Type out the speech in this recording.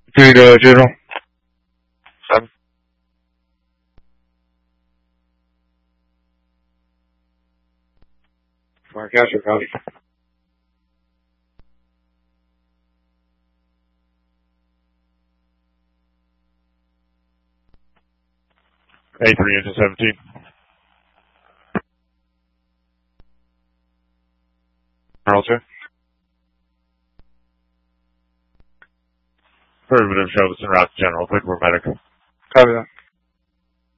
注意的接种。3 Mark Asher County. A3 into 17. Charlton. Affirmative, show us en route to General. Quick, we're medical. Copy that.